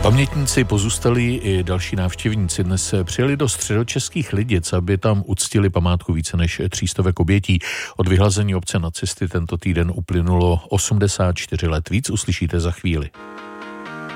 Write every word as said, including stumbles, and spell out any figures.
Pamětníci, pozůstalí i další návštěvníci dnes přijeli do středočeských Lidic, aby tam uctili památku více než třístovek obětí. Od vyhlazení obce nacisty tento týden uplynulo osmdesát čtyři let. Víc uslyšíte za chvíli.